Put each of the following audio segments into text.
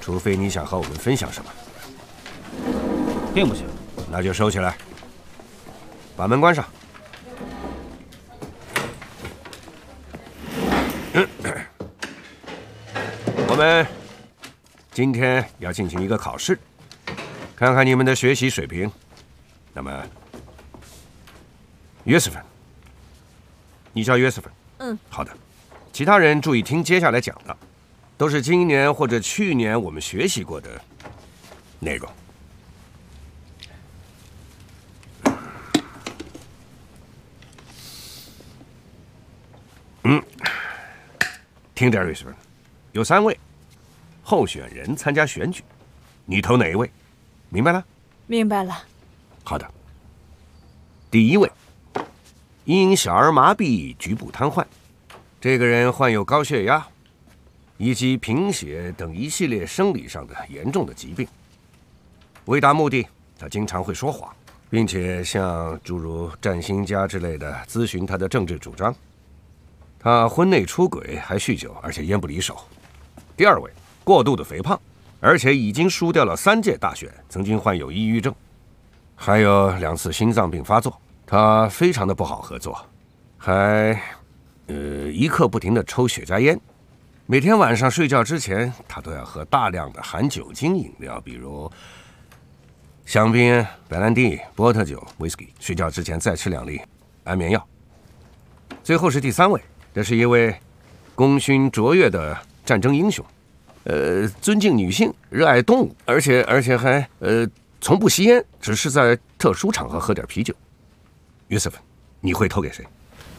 除非你想和我们分享什么。 并不行。 那就收起来，把门关上。我们今天要进行一个考试，看看你们的学习水平。那么，约瑟芬，你叫约瑟芬？ 嗯， 好的。其他人注意听接下来讲的，都是今年或者去年我们学习过的内容。听着，约瑟芬，有3位候选人参加选举，你投哪一位？明白了？ 明白了。 好的。第1位，因小儿麻痹局部瘫痪，这个人患有高血压以及贫血等一系列生理上的严重的疾病。为达目的，他经常会说谎，并且向诸如占星家之类的咨询他的政治主张。他婚内出轨，还酗酒，而且烟不离手。第2位，过度的肥胖，而且已经输掉了3届大选，曾经患有抑郁症，还有2次心脏病发作。他非常的不好合作，还一刻不停的抽雪茄烟。每天晚上睡觉之前，他都要喝大量的含酒精饮料，比如香槟、白兰地、波特酒、whisky。睡觉之前再吃2粒安眠药。最后是第3位，这是一位功勋卓越的战争英雄，尊敬女性，热爱动物，而且还从不吸烟，只是在特殊场合喝点啤酒。约瑟芬，你会投给谁？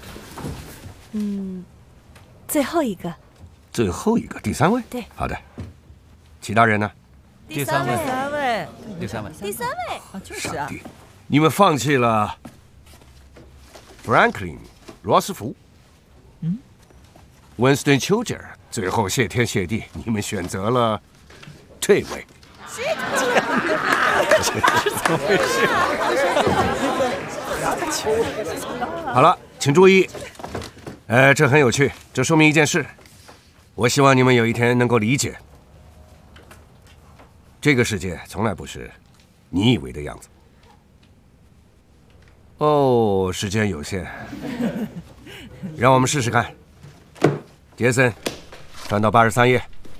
最后一个。 最后一个，第3位。 对， 好的。其他人呢？ 第三位。 第三位啊，就是啊。 上帝，你们放弃了 Franklin 罗斯福，Winston Churchill， 最后谢天谢地，你们选择了这位。怎么回事？好了，请注意，这很有趣，这说明一件事，我希望你们有一天能够理解，这个世界从来不是你以为的样子。哦，时间有限，让我们试试看。杰森，翻到83页。